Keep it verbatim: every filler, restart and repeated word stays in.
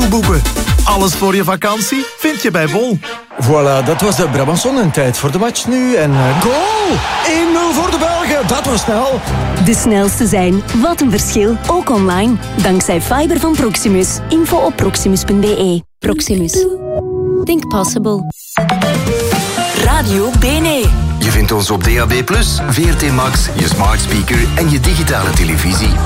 boeken. Alles voor je vakantie vind je bij Bol. Voilà, dat was de Brabançon en tijd voor de match nu. En uh, goal! één nul voor de Belgen, dat was snel. De snelste zijn, wat een verschil, ook online. Dankzij fiber van Proximus. Info op proximus punt b e. Proximus. Think possible. Radio B N E. Je vindt ons op D A B plus, V R T Max, je smart speaker en je digitale televisie.